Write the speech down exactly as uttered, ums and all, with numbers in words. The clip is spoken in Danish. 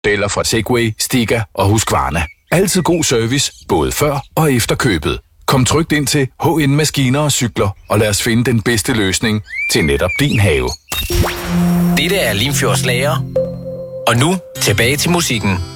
Modeller fra Segway, Stiga og Husqvarna. Altid god service, både før og efter købet. Kom trygt ind til H N Maskiner og Cykler, og lad os finde den bedste løsning til netop din have. Dette er Limfjords Lager. Og nu tilbage til musikken.